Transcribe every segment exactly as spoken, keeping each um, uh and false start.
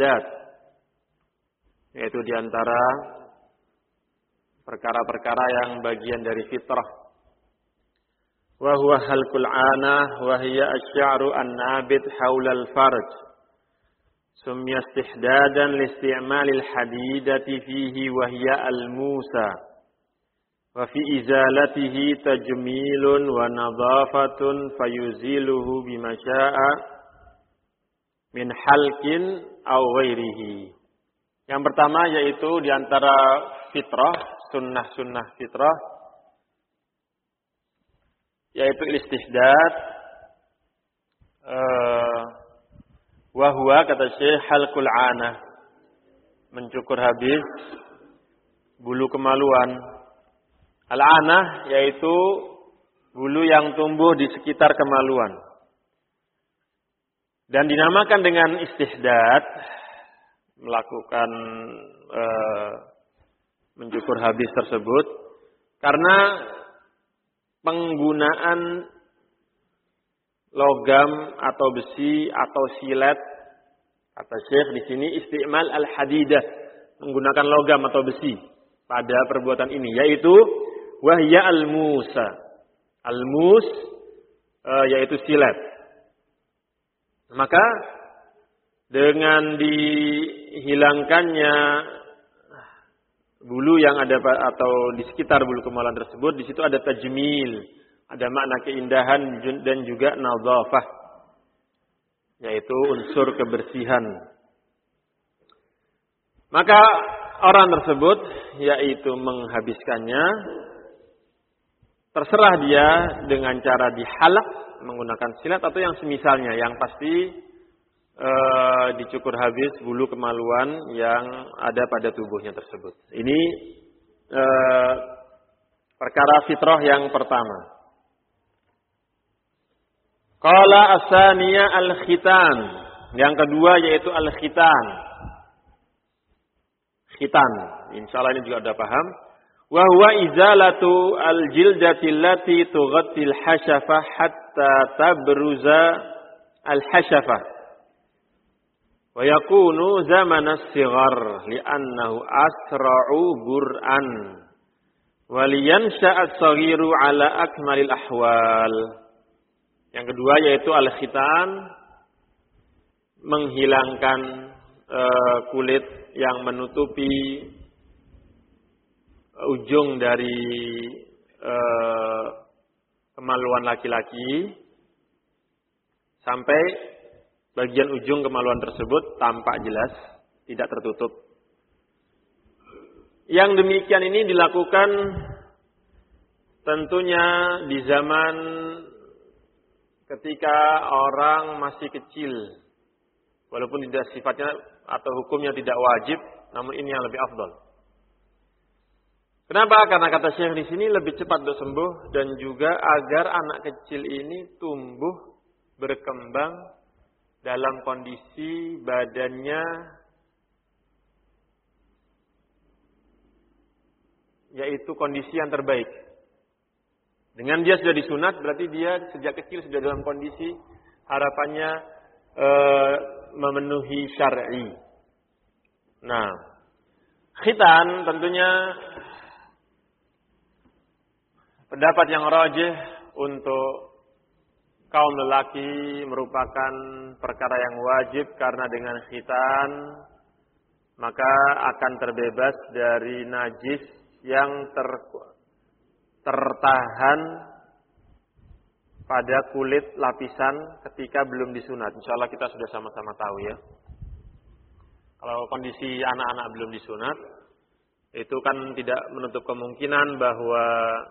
istihdad, yaitu diantara perkara-perkara yang bagian dari fitrah. Wa huwa halqul anah wa hiya asy-sya'ru an-nabit haulal farj. Summiya istihdadan li isti'malil hadidati fihi wa hiya al-musa. Wa fi izalatihi tajmilun wa nadhafatun fayuziluhu bima syaa min halqin aw ghairihi. Yang pertama yaitu diantara fitrah, sunnah-sunnah fitrah, yaitu istihdad. Uh, wahwa kata Syekh halqul anah, mencukur habis bulu kemaluan. Al-anah yaitu bulu yang tumbuh di sekitar kemaluan. Dan dinamakan dengan istihdad, melakukan e, mencukur habis tersebut, karena penggunaan logam atau besi atau silet, kata Syekh di sini isti'mal al-hadidah, menggunakan logam atau besi pada perbuatan ini, yaitu wahya al-musa. Al-mus e, yaitu silet. Maka dengan dihilangkannya bulu yang ada atau di sekitar bulu kemaluan tersebut, di situ ada tajmil, ada makna keindahan dan juga nadhafah, yaitu unsur kebersihan. Maka orang tersebut yaitu menghabiskannya, terserah dia dengan cara dihalak menggunakan silet atau yang semisalnya, yang pasti e, dicukur habis bulu kemaluan yang ada pada tubuhnya tersebut. Ini e, perkara fitrah yang pertama. Qala as-saniyah al-khitan. Yang kedua yaitu al-khitan. Khitan. Insyaallah ini juga sudah paham. Wa huwa izalatu al-jildati allati tughatti al-hashafah hatta tabruza al-hashafah. Wa yakunu zaman as-sighar li'annahu asra'u bur'an. Wa liyansha'a as-saghiru ala akmalil ahwal. Yang kedua yaitu al-khitan, menghilangkan uh, kulit yang menutupi ujung dari uh, kemaluan laki-laki sampai bagian ujung kemaluan tersebut tampak jelas, tidak tertutup. Yang demikian ini dilakukan tentunya di zaman ketika orang masih kecil, walaupun tidak sifatnya atau hukumnya tidak wajib, namun ini yang lebih afdal. Kenapa? Karena kata Syekh di sini lebih cepat untuk sembuh dan juga agar anak kecil ini tumbuh berkembang dalam kondisi badannya yaitu kondisi yang terbaik. Dengan dia sudah disunat, berarti dia sejak kecil sudah dalam kondisi harapannya e, memenuhi syar'i. Nah, khitan tentunya pendapat yang rajih untuk kaum lelaki merupakan perkara yang wajib, karena dengan khitan maka akan terbebas dari najis yang ter, tertahan pada kulit lapisan ketika belum disunat. Insyaallah kita sudah sama-sama tahu ya. Kalau kondisi anak-anak belum disunat, itu kan tidak menutup kemungkinan bahwa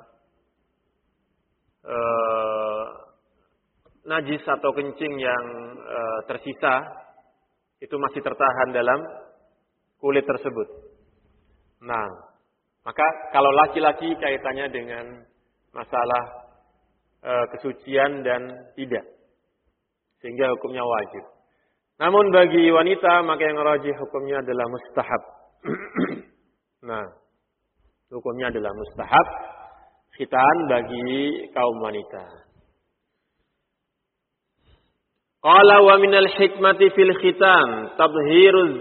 eh, najis atau kencing yang eh, tersisa itu masih tertahan dalam kulit tersebut. Nah, maka kalau laki-laki kaitannya dengan masalah e, kesucian dan tidak, sehingga hukumnya wajib. Namun bagi wanita maka yang rajih hukumnya adalah mustahab. Nah, hukumnya adalah mustahab khitan bagi kaum wanita. Qala wa minal hikmati fil khitan tadhhiruz